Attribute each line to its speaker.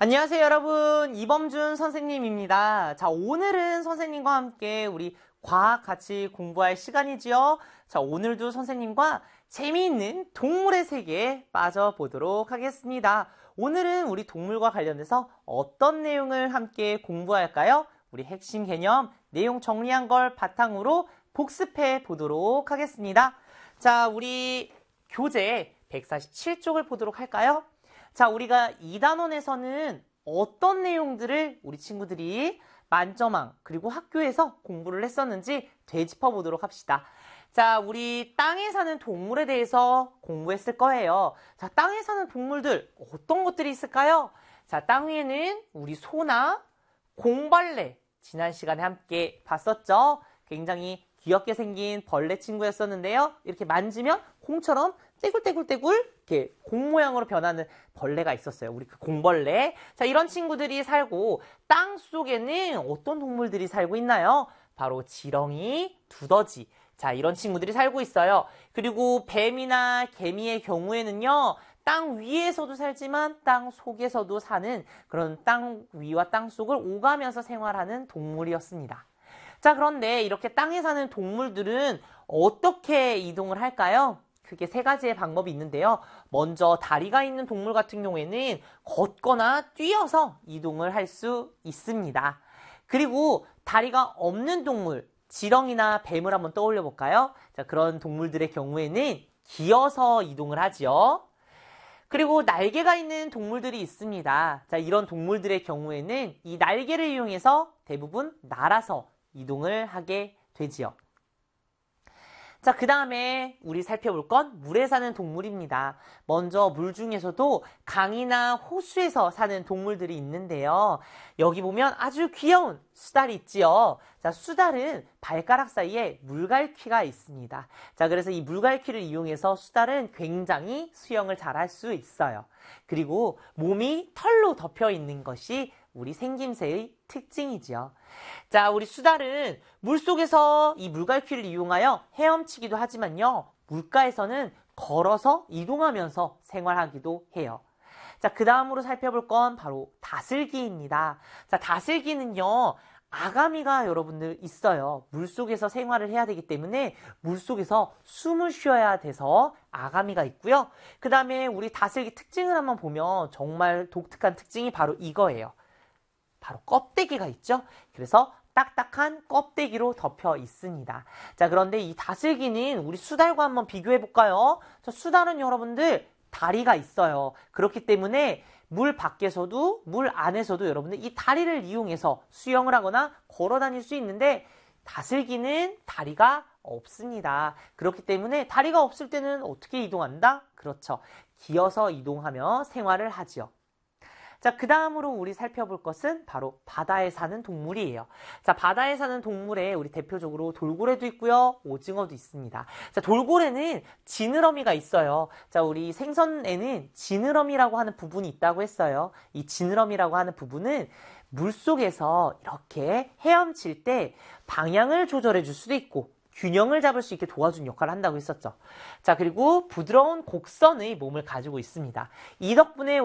Speaker 1: 안녕하세요, 여러분. 이범준 선생님입니다. 자, 오늘은 선생님과 함께 우리 과학 같이 공부할 시간이지요. 자, 오늘도 선생님과 재미있는 동물의 세계에 빠져보도록 하겠습니다. 오늘은 우리 동물과 관련해서 어떤 내용을 함께 공부할까요? 우리 핵심 개념, 내용 정리한 걸 바탕으로 복습해 보도록 하겠습니다. 자, 우리 교재 147쪽을 보도록 할까요? 자, 우리가 2단원에서는 어떤 내용들을 우리 친구들이 만점왕 그리고 학교에서 공부를 했었는지 되짚어 보도록 합시다. 자, 우리 땅에 사는 동물에 대해서 공부했을 거예요. 자, 땅에 사는 동물들 어떤 것들이 있을까요? 자, 땅 위에는 우리 소나 공벌레 지난 시간에 함께 봤었죠. 굉장히 귀엽게 생긴 벌레 친구였었는데요. 이렇게 만지면 공처럼 떼굴떼굴떼굴 이렇게 공 모양으로 변하는 벌레가 있었어요. 우리 그 공벌레. 자, 이런 친구들이 살고 땅 속에는 어떤 동물들이 살고 있나요? 바로 지렁이, 두더지. 자, 이런 친구들이 살고 있어요. 그리고 뱀이나 개미의 경우에는요. 땅 위에서도 살지만 땅 속에서도 사는 그런 땅 위와 땅 속을 오가면서 생활하는 동물이었습니다. 자, 그런데 이렇게 땅에 사는 동물들은 어떻게 이동을 할까요? 크게 세 가지의 방법이 있는데요. 먼저 다리가 있는 동물 같은 경우에는 걷거나 뛰어서 이동을 할 수 있습니다. 그리고 다리가 없는 동물, 지렁이나 뱀을 한번 떠올려 볼까요? 자, 그런 동물들의 경우에는 기어서 이동을 하지요. 그리고 날개가 있는 동물들이 있습니다. 자, 이런 동물들의 경우에는 이 날개를 이용해서 대부분 날아서 이동을 하게 되지요. 자, 그 다음에 우리 살펴볼 건 물에 사는 동물입니다. 먼저 물 중에서도 강이나 호수에서 사는 동물들이 있는데요. 여기 보면 아주 귀여운 수달이 있지요. 자, 수달은 발가락 사이에 물갈퀴가 있습니다. 자, 그래서 이 물갈퀴를 이용해서 수달은 굉장히 수영을 잘 할 수 있어요. 그리고 몸이 털로 덮여 있는 것이 우리 생김새의 특징이지요. 자, 우리 수달은 물속에서 이 물갈퀴를 이용하여 헤엄치기도 하지만요. 물가에서는 걸어서 이동하면서 생활하기도 해요. 자, 그 다음으로 살펴볼 건 바로 다슬기입니다. 자, 다슬기는요. 아가미가 여러분들 있어요. 물속에서 생활을 해야 되기 때문에 물속에서 숨을 쉬어야 돼서 아가미가 있고요. 그 다음에 우리 다슬기 특징을 한번 보면 정말 독특한 특징이 바로 이거예요. 바로 껍데기가 있죠. 그래서 딱딱한 껍데기로 덮여 있습니다. 자, 그런데 이 다슬기는 우리 수달과 한번 비교해 볼까요? 자, 수달은 여러분들 다리가 있어요. 그렇기 때문에 물 밖에서도 물 안에서도 여러분들 이 다리를 이용해서 수영을 하거나 걸어 다닐 수 있는데 다슬기는 다리가 없습니다. 그렇기 때문에 다리가 없을 때는 어떻게 이동한다? 그렇죠. 기어서 이동하며 생활을 하지요. 자, 그 다음으로 우리 살펴볼 것은 바로 바다에 사는 동물이에요. 자, 바다에 사는 동물에 우리 대표적으로 돌고래도 있고요. 오징어도 있습니다. 자, 돌고래는 지느러미가 있어요. 자, 우리 생선에는 지느러미라고 하는 부분이 있다고 했어요. 이 지느러미라고 하는 부분은 물속에서 이렇게 헤엄칠 때 방향을 조절해 줄 수도 있고 균형을 잡을 수 있게 도와주는 역할을 한다고 했었죠. 자, 그리고 부드러운 곡선의 몸을 가지고 있습니다. 이 덕분에